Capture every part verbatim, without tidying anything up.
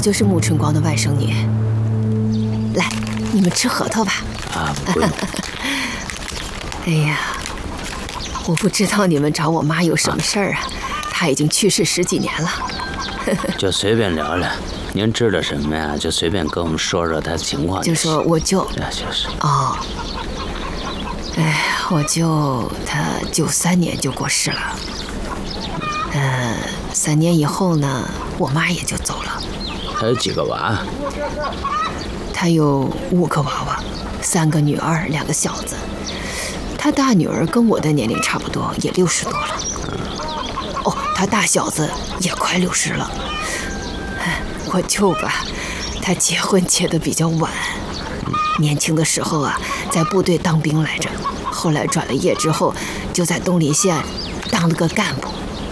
就是穆春光的外甥女。来，你们吃核桃吧。 啊，不用。 哎呀，我不知道你们找我妈有什么事儿啊？她已经去世十几年了。 就随便聊聊，您知道什么呀？就随便跟我们说说她情况就。 就说我舅。 那就是。 哦。哎，我舅他九三年就过世了。呃，三年以后呢，我妈也就走了。 他有几个娃？ 他有五个娃娃，三个女儿，两个小子。他大女儿跟我的年龄差不多，也六十多了。哦，他大小子也快六十了。我舅吧，他结婚结得比较晚，年轻的时候啊，在部队当兵来着，后来转了业之后，就在东林县当了个干部。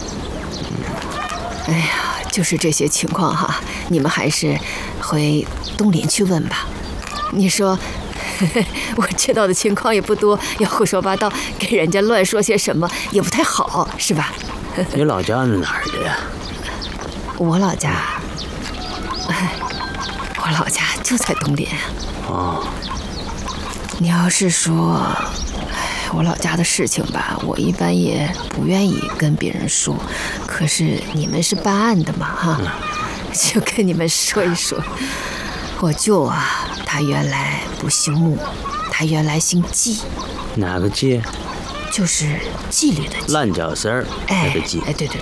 哎呀，就是这些情况哈，你们还是回东林去问吧。你说，呵呵，我知道的情况也不多，要胡说八道，给人家乱说些什么也不太好，是吧？ 你老家是哪儿的呀？ 我老家，哎，我老家就在东林。 哦。 你要是说，哎，我老家的事情吧，我一般也不愿意跟别人说。可是你们是办案的嘛，哈，嗯、就跟你们说一说。我舅啊，他原来不姓穆，他原来姓纪。 哪个纪？ 就是纪律的纪。 烂脚丝儿那个纪。 哎，对对对。